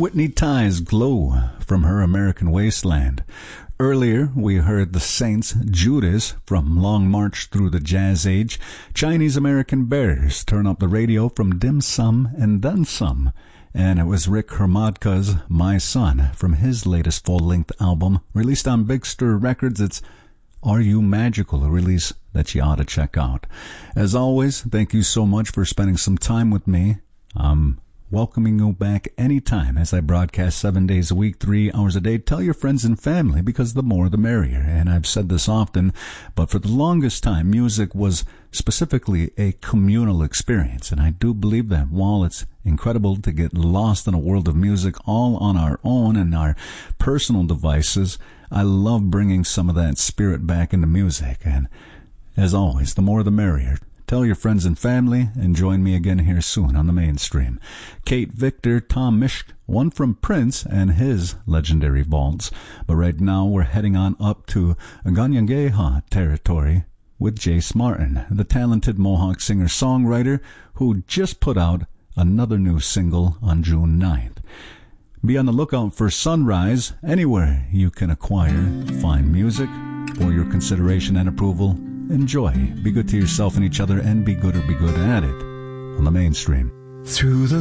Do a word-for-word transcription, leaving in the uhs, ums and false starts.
Whitney Ties Glow from her American Wasteland. Earlier, we heard the Saints, Judas from Long March Through the Jazz Age. Chinese American Bears, Turn Up the Radio from Dim Sum and Then Some. And it was Rick Hromádka's My Son from his latest full-length album, released on Big Stir Records. It's Are You Magical, a release that you ought to check out. As always, thank you so much for spending some time with me. I'm welcoming you back anytime as I broadcast seven days a week, three hours a day. Tell your friends and family, because the more the merrier. And I've said this often, but for the longest time, music was specifically a communal experience. And I do believe that while it's incredible to get lost in a world of music all on our own and our personal devices, I love bringing some of that spirit back into music. And as always, the more the merrier. Tell your friends and family, and join me again here soon on the mainstream. Kate Victor, Tom Misch, one from Prince and his legendary vaults. But right now we're heading on up to Ganyangeha territory with Jace Martin, the talented Mohawk singer-songwriter who just put out another new single on June ninth. Be on the lookout for Sunrise anywhere you can acquire fine music. For your consideration and approval, enjoy. Be good to yourself and each other, and be good or be good at it on the mainstream. Through the